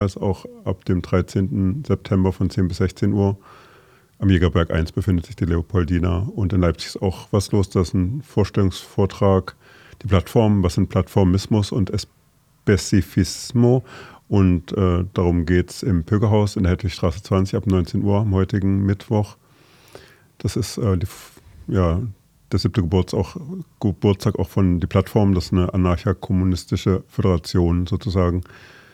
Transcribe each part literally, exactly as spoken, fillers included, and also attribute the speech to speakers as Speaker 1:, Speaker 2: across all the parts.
Speaker 1: als auch ab dem dreizehnten September von zehn bis sechzehn Uhr. Am Jägerberg eins befindet sich die Leopoldina und in Leipzig ist auch was los. Das ist ein Vorstellungsvortrag, die Plattform, was sind Plattformismus und Espezifismo. Und äh, darum geht es im Pögerhaus in der Hedwigstraße zwanzig ab neunzehn Uhr am heutigen Mittwoch. Das ist äh, die, ja, der siebte Geburts auch, Geburtstag auch von die Plattform. Das ist eine anarcha-kommunistische Föderation sozusagen.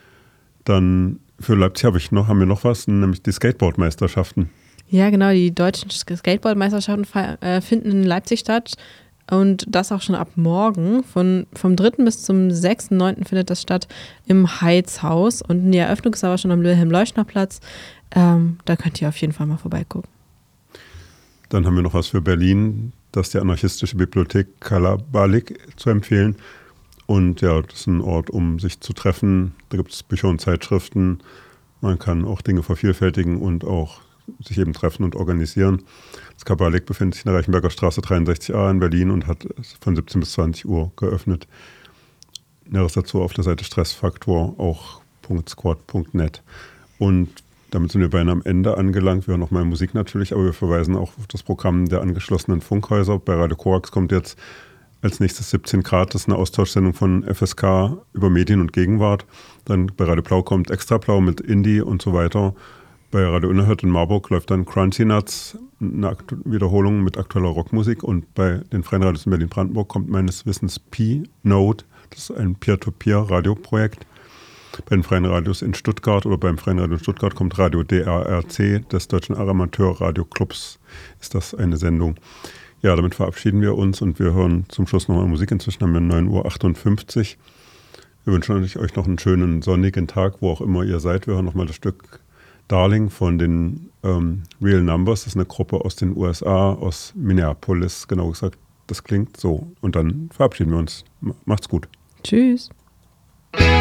Speaker 1: Dann für Leipzig habe ich noch, haben wir noch was, nämlich die Skateboard-Meisterschaften.
Speaker 2: Ja, genau, die deutschen Skateboard-Meisterschaften äh, finden in Leipzig statt und das auch schon ab morgen. Von, vom dritten bis zum sechsten neunten findet das statt im Heizhaus und die Eröffnung ist aber schon am Wilhelm-Leuschner-Platz. Ähm, da könnt ihr auf jeden Fall mal vorbeigucken.
Speaker 1: Dann haben wir noch was für Berlin, das ist die anarchistische Bibliothek Kalabalik zu empfehlen. Und ja, das ist ein Ort, um sich zu treffen. Da gibt es Bücher und Zeitschriften. Man kann auch Dinge vervielfältigen und auch sich eben treffen und organisieren. Das Kalabalik befindet sich in der Reichenberger Straße dreiundsechzig a in Berlin und hat von siebzehn bis zwanzig Uhr geöffnet. Näheres dazu auf der Seite Stressfaktor, auch .squad punkt net. Und damit sind wir beinahe am Ende angelangt. Wir hören noch mal Musik natürlich, aber wir verweisen auch auf das Programm der angeschlossenen Funkhäuser. Bei Radio Korax kommt jetzt als nächstes siebzehn Grad, das ist eine Austauschsendung von F S K über Medien und Gegenwart. Dann bei Radio Blau kommt Extra Blau mit Indie und so weiter. Bei Radio Unerhört in Marburg läuft dann Crunchy Nuts, eine Aktu- Wiederholung mit aktueller Rockmusik. Und bei den Freien Radios in Berlin-Brandenburg kommt meines Wissens P-Note, das ist ein Peer-to-Peer-Radioprojekt. Bei den Freien Radios in Stuttgart oder beim Freien Radio in Stuttgart kommt Radio D R R C des Deutschen Amateur-Radio-Clubs, ist das eine Sendung. Ja, damit verabschieden wir uns und wir hören zum Schluss nochmal Musik. Inzwischen haben wir neun Uhr achtundfünfzig. Wir wünschen euch noch einen schönen sonnigen Tag, wo auch immer ihr seid. Wir hören nochmal das Stück Darling von den ähm, Real Numbers. Das ist eine Gruppe aus den U S A, aus Minneapolis, genau gesagt. Das klingt so. Und dann verabschieden wir uns. Macht's gut.
Speaker 2: Tschüss.